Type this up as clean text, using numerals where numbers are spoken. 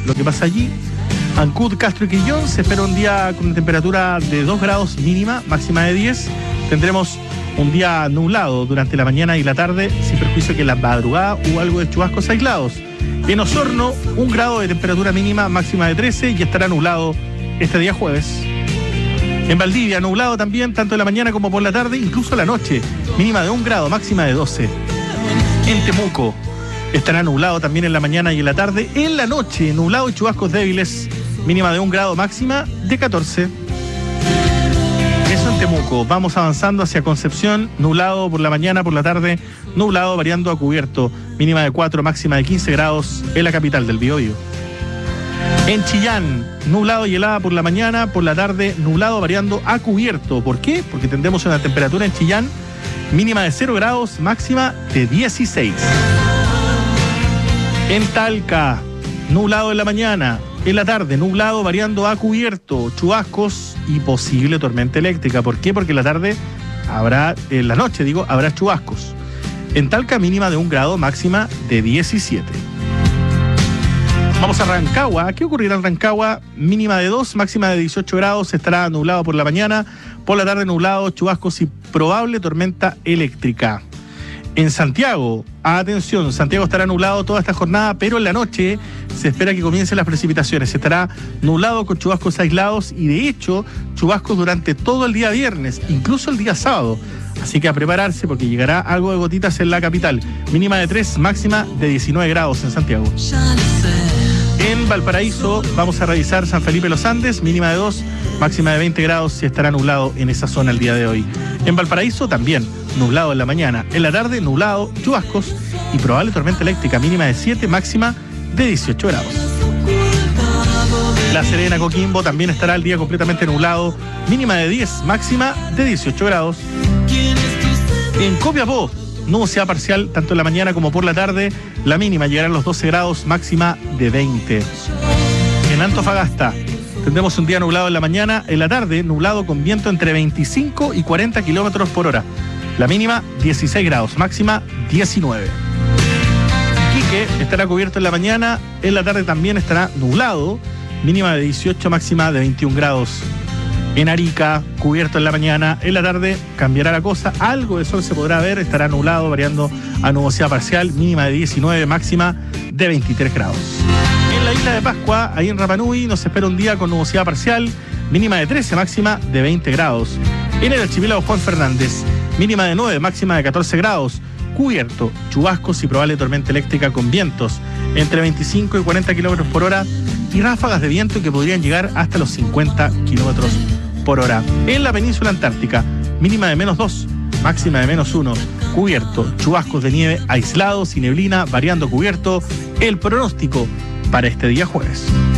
lo que pasa allí. Ancud, Castro y Quillón se espera un día con una temperatura de 2 grados mínima, máxima de 10. Tendremos un día nublado durante la mañana y la tarde, sin perjuicio que en la madrugada hubo algo de chubascos aislados. En Osorno, 1 grado de temperatura mínima, máxima de 13 y estará nublado este día jueves. En Valdivia, nublado también, tanto en la mañana como por la tarde, incluso la noche, mínima de 1 grado, máxima de 12. En Temuco, estará nublado también en la mañana y en la tarde. En la noche, nublado y chubascos débiles, mínima de 1 grado, máxima de 14. Eso en Temuco. Vamos avanzando hacia Concepción, nublado por la mañana, por la tarde, nublado variando a cubierto, mínima de 4, máxima de 15 grados en la capital del Biobío. En Chillán, nublado y helada por la mañana, por la tarde, nublado variando a cubierto. ¿Por qué? Porque tendremos una temperatura en Chillán mínima de 0 grados, máxima de 16. En Talca, nublado en la mañana, en la tarde, nublado variando a cubierto, chubascos y posible tormenta eléctrica. ¿Por qué? Porque en la tarde en la noche habrá chubascos. En Talca, mínima de 1 grado, máxima de 17. Vamos a Rancagua. ¿Qué ocurrirá en Rancagua? Mínima de 2, máxima de 18 grados. Estará nublado por la mañana, por la tarde nublado, chubascos y probable tormenta eléctrica. En Santiago, atención, Santiago estará nublado toda esta jornada, pero en la noche se espera que comiencen las precipitaciones. Estará nublado con chubascos aislados y de hecho chubascos durante todo el día viernes, incluso el día sábado. Así que a prepararse porque llegará algo de gotitas en la capital. Mínima de 3, máxima de 19 grados en Santiago. En Valparaíso vamos a revisar San Felipe Los Andes, mínima de 2, máxima de 20 grados y estará nublado en esa zona el día de hoy. En Valparaíso también, nublado en la mañana, en la tarde nublado, chubascos y probable tormenta eléctrica, mínima de 7, máxima de 18 grados. La Serena, Coquimbo también estará el día completamente nublado, mínima de 10, máxima de 18 grados. En Copiapó, nubosidad parcial tanto en la mañana como por la tarde, la mínima llegará a los 12 grados, máxima de 20. En Antofagasta tendremos un día nublado en la mañana, en la tarde nublado con viento entre 25 y 40 kilómetros por hora. La mínima 16 grados, máxima 19. Iquique estará cubierto en la mañana, en la tarde también estará nublado, mínima de 18, máxima de 21 grados. En Arica, cubierto en la mañana, en la tarde cambiará la cosa, algo de sol se podrá ver, estará nublado, variando a nubosidad parcial, mínima de 19, máxima de 23 grados. En la isla de Pascua, ahí en Rapa Nui, nos espera un día con nubosidad parcial, mínima de 13, máxima de 20 grados. En el archipiélago Juan Fernández, mínima de 9, máxima de 14 grados, cubierto, chubascos y probable tormenta eléctrica con vientos entre 25 y 40 kilómetros por hora y ráfagas de viento que podrían llegar hasta los 50 kilómetros por hora. En la península antártica, mínima de menos 2, máxima de menos 1, cubierto, chubascos de nieve aislados y neblina, variando cubierto, el pronóstico para este día jueves.